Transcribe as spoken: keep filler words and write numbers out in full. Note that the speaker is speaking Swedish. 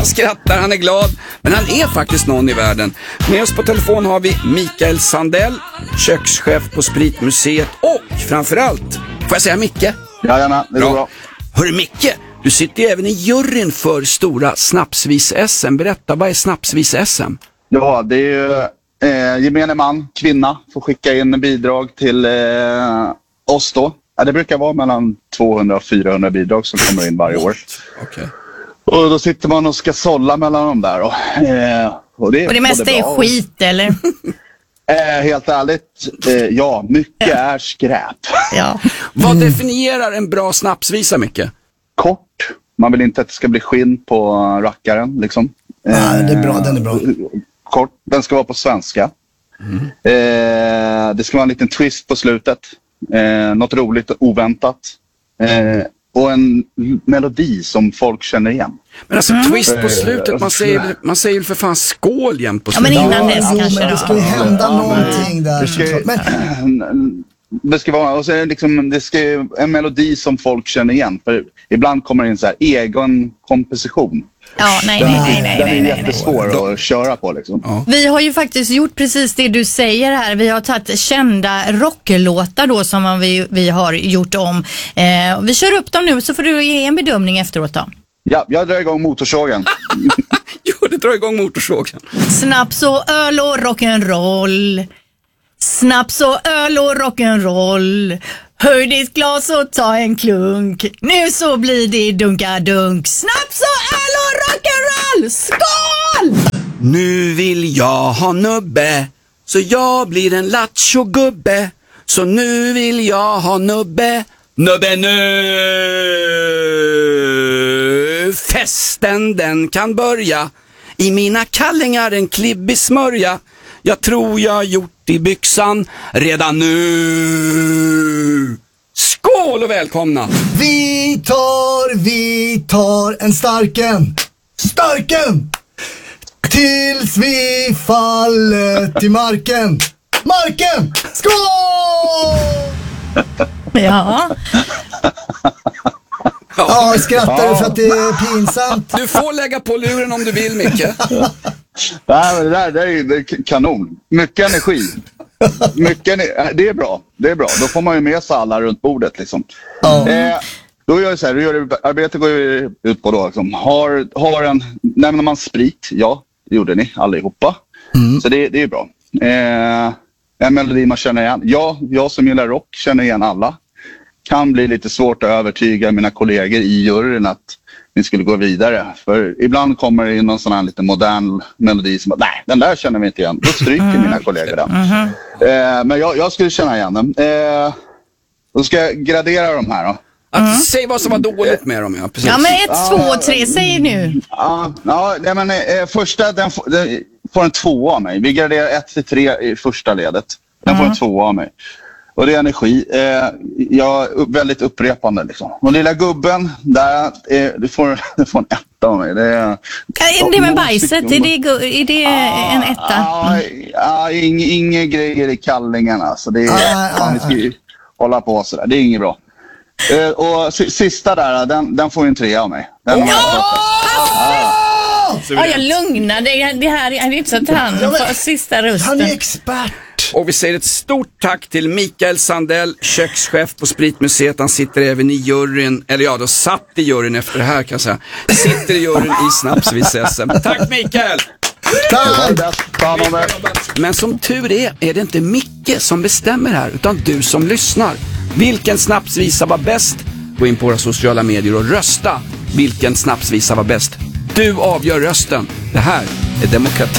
Han skrattar, han är glad, men han är faktiskt någon i världen. Med oss på telefon har vi Mikael Sandell, kökschef på Spritmuseet och framförallt, får jag säga Micke? Jajamän, det är bra. bra. Hörru Micke, du sitter ju även i juryn för stora Snapsvis-S M. Berätta, vad är Snapsvis-S M? Ja, det är ju eh, gemene man, kvinna, får skicka in bidrag till eh, oss då. Ja, det brukar vara mellan tvåhundra och fyrahundra bidrag som kommer in varje år. Okay. Och då sitter man och ska sålla mellan dem där. Och, eh, och, det, och det mesta är skit, eller? eh, helt ärligt, eh, ja, mycket ja. är skräp. Ja. Vad definierar en bra snapsvisa, mycket? Kort. Man vill inte att det ska bli skinn på rackaren, liksom. Ja, det är bra, den är bra. Kort, den ska vara på svenska. Mm. Eh, det ska vara en liten twist på slutet. Eh, något roligt och oväntat. Eh, och en melodi som folk känner igen. Men alltså mm. twist på slutet, man säger, man säger ju för fan skål igen på slutet. Ja, men innan dess ja, kanske. Men det ska ju hända ja, någonting där. Det ska, men, det ska vara och så är det liksom, det ska en melodi som folk känner igen. För ibland kommer det in så här egen komposition. Ja, nej, den, nej, nej, nej. Den är nej, jättesvår nej, nej. att köra på liksom. Ja. Vi har ju faktiskt gjort precis det du säger här. Vi har tagit kända rocklåtar då som vi, vi har gjort om. Eh, vi kör upp dem nu så får du ge en bedömning efteråt då. Ja, jag drar igång motorsågen. Jo, det drar igång motorsågen. Snaps och öl och rock'n'roll. Snaps och öl och rock'n'roll. Höj ditt glas och ta en klunk. Nu så blir det dunka-dunk. Snaps och öl och rock'n'roll. Skål! Nu vill jag ha nubbe, så jag blir en lattjo-gubbe. Så nu vill jag ha nubbe. Nubbe nu! Festen den kan börja. I mina kallingar en klibbig smörja. Jag tror jag gjort i byxan redan nu. Skål och välkomna! Vi tar, vi tar en starken. Starken! Tills vi faller till marken. Marken! Skål! Ja. Ja, skrattar du för att det är pinsamt? Du får lägga på luren om du vill, Micke. Nej, men det där det är, det är kanon. Mycket energi. Mycket energi. Det är bra. Det är bra. Då får man ju med sig alla runt bordet liksom. Mm. Eh, då gör jag så här, då gör det, arbetet går ju ut på då liksom. Har, har en, nämner man sprit? Ja, det gjorde ni allihopa. Mm. Så det, det är bra. Eh, en melodi man känner igen. Ja, jag som gillar rock känner igen alla. Kan bli lite svårt att övertyga mina kollegor i juryn att vi skulle gå vidare. För ibland kommer det in någon sån här lite modern melodi som att nej, den där känner vi inte igen. Då stryker mm. mina kollegor den. Mm. Eh, men jag, jag skulle känna igen den. Eh, då ska jag gradera de här då. Mm. Säg vad som var dåligt med dem. Ja, precis. Ja men ett, två, tre, säg nu. Ja, ja men eh, första den, får, den får en två av mig. Vi graderar ett till tre i första ledet. Den mm. får en två av mig. Och det är energi. Eh, jag är väldigt upprepande liksom. Och lilla gubben, där eh, du, får, du får en etta av mig. Det är, är det med bajset? Är det, är det ah, en etta? Ah, ah, inga, inga grejer i kallingarna. Så det är, ah, fan, ah, vi ska hålla på sådär. Det är inget bra. Eh, och sista där, den, den får en tre av mig. Den oh! Ja, jag lugnar dig. Det här är inte så att han får sista rösten. Han är expert. Och vi säger ett stort tack till Mikael Sandell, kökschef på Spritmuseet. Han sitter även i juryn, eller ja, då satt i juryn efter det här kan jag säga. Sitter i juryn i Snapsvis-S M. Tack Mikael! Tack! Men som tur är, är det inte Micke som bestämmer här, utan du som lyssnar. Vilken snapsvisa var bäst? Gå in på våra sociala medier och rösta. Vilken snapsvisa var bäst? Du avgör rösten. Det här är demokrati.